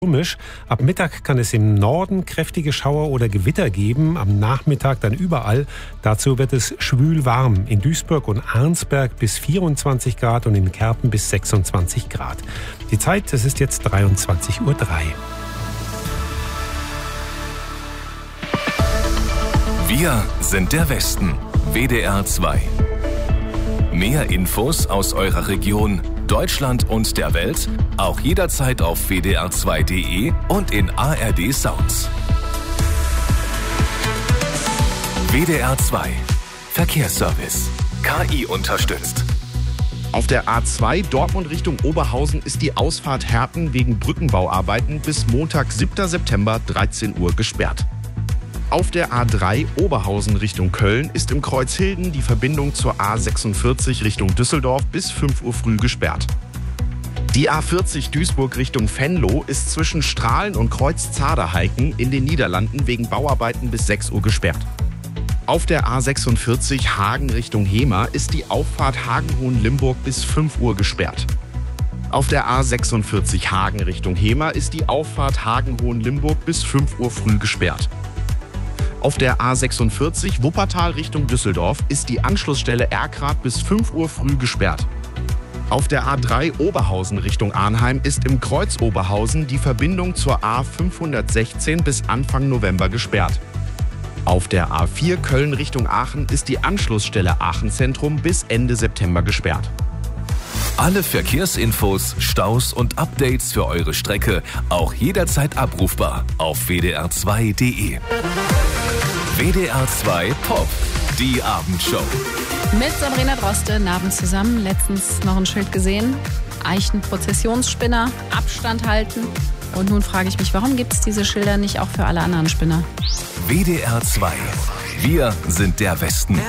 stürmisch. Ab Mittag kann es im Norden kräftige Schauer oder Gewitter geben. Am Nachmittag dann überall. Dazu wird es schwül warm. In Duisburg und Arnsberg bis 24 Grad und in Kerpen bis 26 Grad. Die Zeit, es ist jetzt 23:03 Uhr. Wir sind der Westen. WDR 2. Mehr Infos aus eurer Region, Deutschland und der Welt, auch jederzeit auf wdr2.de und in ARD Sounds. WDR 2. Verkehrsservice. KI unterstützt. Auf der A2 Dortmund Richtung Oberhausen ist die Ausfahrt Herten wegen Brückenbauarbeiten bis Montag, 7. September, 13 Uhr gesperrt. Auf der A3 Oberhausen Richtung Köln ist im Kreuzhilden die Verbindung zur A46 Richtung Düsseldorf bis 5 Uhr früh gesperrt. Die A40 Duisburg Richtung Venlo ist zwischen Strahlen und Kreuz Zaderheiken in den Niederlanden wegen Bauarbeiten bis 6 Uhr gesperrt. Auf der A46 Hagen Richtung Hemer ist die Auffahrt Hagen-Hohenlimburg bis 5 Uhr gesperrt. Auf der A46 Hagen Richtung Hemer ist die Auffahrt Hagen-Hohenlimburg bis 5 Uhr früh gesperrt. Auf der A46 Wuppertal Richtung Düsseldorf ist die Anschlussstelle Erkrath bis 5 Uhr früh gesperrt. Auf der A3 Oberhausen Richtung Arnheim ist im Kreuz Oberhausen die Verbindung zur A516 bis Anfang November gesperrt. Auf der A4 Köln Richtung Aachen ist die Anschlussstelle Aachen Zentrum bis Ende September gesperrt. Alle Verkehrsinfos, Staus und Updates für eure Strecke auch jederzeit abrufbar auf wdr2.de. WDR 2 Pop, die Abendshow. Mit Sabrina Droste, Abend zusammen. Letztens noch ein Schild gesehen. Eichenprozessionsspinner, Abstand halten. Und nun frage ich mich, warum gibt es diese Schilder nicht auch für alle anderen Spinner? WDR 2. Wir sind der Westen.